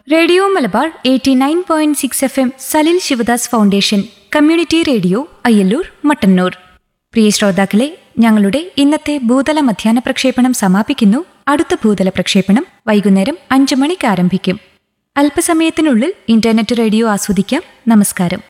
Radio Malabar 89.6 FM Salil Sivadas foundation community radio Ayyallur Mattannur. പ്രിയ ശ്രോതാക്കളെ, ഞങ്ങളുടെ ഇന്നത്തെ ഭൂതല മധ്യാഹ്ന പ്രക്ഷേപണം സമാപിക്കുന്നു. അടുത്ത ഭൂതല പ്രക്ഷേപണം വൈകുന്നേരം 5 മണിക്ക് ആരംഭിക്കും. അല്പസമയത്തിനുള്ളിൽ ഇന്റർനെറ്റ് റേഡിയോ ആസ്വദിക്കാം. നമസ്കാരം.